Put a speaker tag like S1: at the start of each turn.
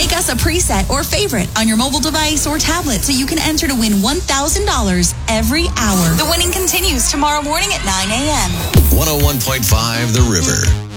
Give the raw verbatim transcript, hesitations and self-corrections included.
S1: Make us a preset or favorite on your mobile device or tablet so you can enter to win one thousand dollars every hour. The winning continues tomorrow morning at nine a.m.
S2: one oh one point five The River.